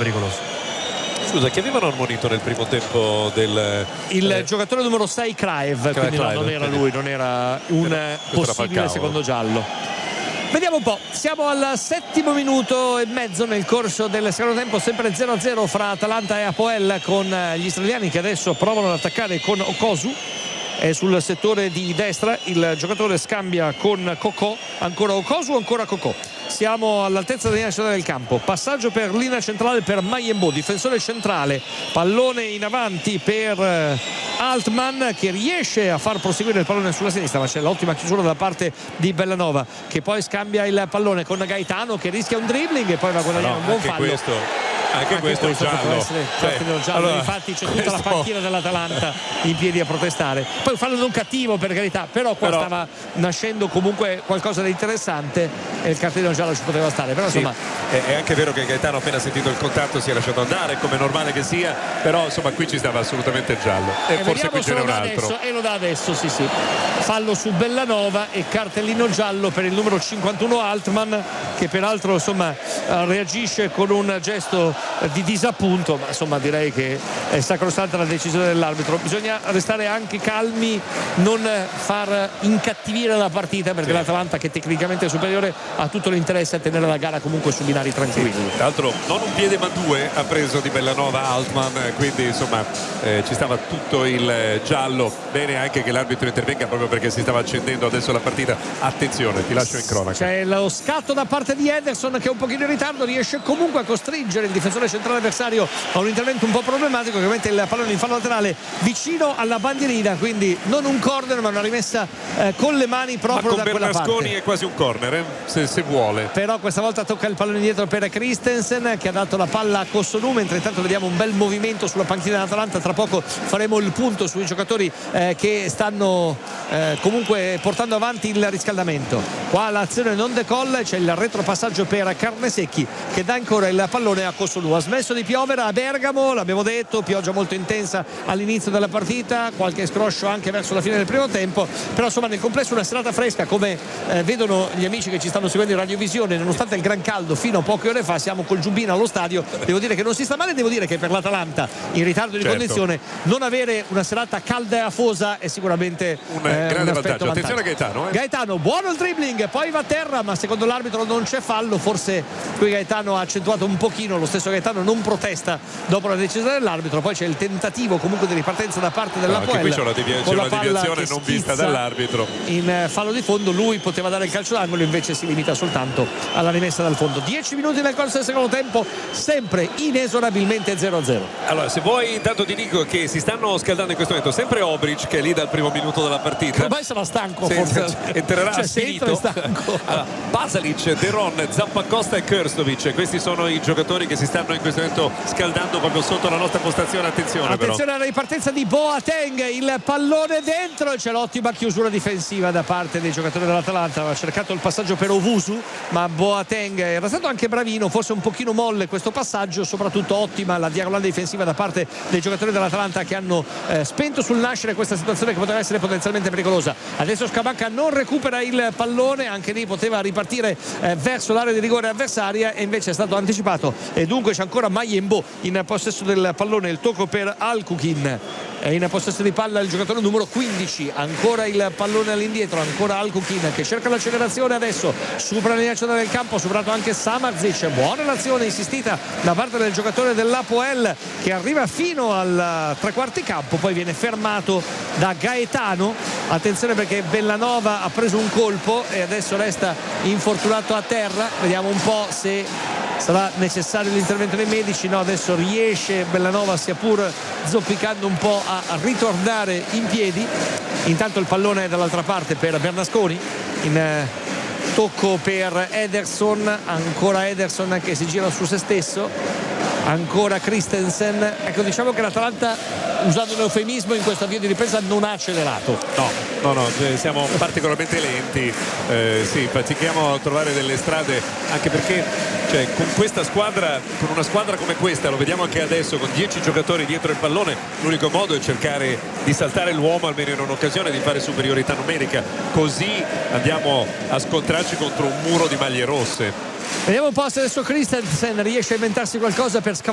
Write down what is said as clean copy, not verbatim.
pericoloso. Scusa, chi avevano ammonito nel primo tempo il giocatore numero 6 Kraev, quindi no, non era lui, non era un possibile secondo giallo. Vediamo un po', siamo al 7° minuto e mezzo nel corso del secondo tempo, sempre 0-0 fra Atalanta e Hapoel, con gli israeliani che adesso provano ad attaccare con Okosu. È sul settore di destra, il giocatore scambia con Cocò, ancora Okosu, ancora Cocò. Siamo all'altezza della linea centrale del campo, passaggio per linea centrale per Mayembo, difensore centrale, pallone in avanti per Altman, che riesce a far proseguire il pallone sulla sinistra, ma c'è l'ottima chiusura da parte di Bellanova, che poi scambia il pallone con Gaetano, che rischia un dribbling e poi va a guadagnare un buon fallo. Anche questo è giallo. Allora, infatti c'è tutta la panchina dell'Atalanta in piedi a protestare. Poi un fallo non cattivo, per carità, però qua stava nascendo comunque qualcosa di interessante e il cartellino giallo ci poteva stare. Però insomma, è anche vero che Gaetano, appena sentito il contatto, si è lasciato andare, come normale che sia, però insomma qui ci stava assolutamente giallo e forse qui ce n'è un altro e lo dà adesso. Sì, fallo su Bellanova e cartellino giallo per il numero 51 Altman, che peraltro insomma reagisce con un gesto di disappunto, ma insomma direi che è sacrosanta la decisione dell'arbitro. Bisogna restare anche calmi, non far incattivire la partita, perché l'Atalanta, che tecnicamente è superiore, ha tutto l'interesse a tenere la gara comunque su binari tranquilli. Tra l'altro non un piede ma due ha preso di Bellanova Altman, quindi insomma ci stava tutto il giallo. Bene anche che l'arbitro intervenga, proprio perché si stava accendendo adesso la partita. Attenzione, ti lascio in cronaca. C'è lo scatto da parte di Ederson, che è un pochino in ritardo, riesce comunque a costringere il difensore centrale avversario a un intervento un po' problematico, che mette il pallone in fallo laterale vicino alla bandierina, quindi non un corner ma una rimessa con le mani proprio da quella parte. Bernasconi è quasi un corner, se vuole. Però questa volta tocca il pallone indietro per Christensen, che ha dato la palla a Cossonu, mentre intanto vediamo un bel movimento sulla panchina dell'Atalanta. Tra poco faremo il punto sui giocatori che stanno comunque portando avanti il riscaldamento. Qua l'azione non decolla, c'è il retropassaggio per Carnesecchi, che dà ancora il pallone a Cossonu. Ha smesso di piovere a Bergamo, l'abbiamo detto, pioggia molto intensa all'inizio della partita, qualche scroscio anche verso la fine del primo tempo, però insomma nel complesso una serata fresca, come vedono gli amici che ci stanno seguendo in radiovisione. Nonostante il gran caldo fino a poche ore fa, siamo col giubbino allo stadio, devo dire che non si sta male. Devo dire che per l'Atalanta, in ritardo di condizione, non avere una serata calda e afosa è sicuramente un grande vantaggio. Attenzione a Gaetano, Gaetano, buono il dribbling, poi va a terra, ma secondo l'arbitro non c'è fallo. Forse qui Gaetano ha accentuato un pochino, lo stesso Gaetano non protesta dopo la decisione dell'arbitro. Poi c'è il tentativo comunque di ripartenza da parte dell'Apoel. Anche qui c'è una deviazione non vista dall'arbitro in fallo di fondo. Lui poteva dare il calcio d'angolo, invece si limita soltanto alla rimessa dal fondo. 10 minuti nel corso del secondo tempo, sempre inesorabilmente 0-0. Allora, se vuoi, intanto ti dico che si stanno scaldando in questo momento sempre Obric, che è lì dal primo minuto della partita. Ormai sarà stanco, forse entrerà finito. Allora, Pasalic, Deron, Zappacosta e Krstovic, questi sono i giocatori che si stanno in questo momento scaldando proprio sotto la nostra postazione. Attenzione alla ripartenza di Boateng, il pallone dentro, e c'è l'ottima chiusura difensiva da parte dei giocatori dell'Atalanta. Aveva cercato il passaggio per Owusu, ma Boateng era stato anche bravino, forse un pochino molle questo passaggio. Soprattutto ottima la diagonale difensiva da parte dei giocatori dell'Atalanta, che hanno spento sul nascere questa situazione che poteva essere potenzialmente pericolosa. Adesso Scamacca non recupera il pallone, anche lì poteva ripartire verso l'area di rigore avversaria, e invece è stato anticipato, e dunque c'è ancora Mayembo in possesso del pallone. Il tocco per Alcukin, è in possesso di palla il giocatore numero 15, ancora il pallone all'indietro, ancora Alcukin che cerca l'accelerazione. Adesso supera la linea centrale del campo, superato anche Samardzic. Buona l'azione insistita da parte del giocatore dell'Apoel, che arriva fino al tre quarti campo, poi viene fermato da Gaetano. Attenzione, perché Bellanova ha preso un colpo e adesso resta infortunato a terra. Vediamo un po' se sarà necessario l'intervento dei medici. No, adesso riesce Bellanova, sia pur zoppicando un po', a ritornare in piedi. Intanto il pallone è dall'altra parte per Bernasconi, in tocco per Ederson, ancora Ederson che si gira su se stesso, ancora Christensen. Ecco, diciamo che l'Atalanta, usando un eufemismo, in questo avvio di ripresa non ha accelerato. No, siamo particolarmente lenti. Sì, fatichiamo a trovare delle strade, anche perché con questa squadra, con una squadra come questa, lo vediamo anche adesso, con 10 giocatori dietro il pallone, l'unico modo è cercare di saltare l'uomo almeno in un'occasione, di fare superiorità numerica, così andiamo a scontrarci contro un muro di maglie rosse. Vediamo un po' se adesso Christensen riesce a inventarsi qualcosa per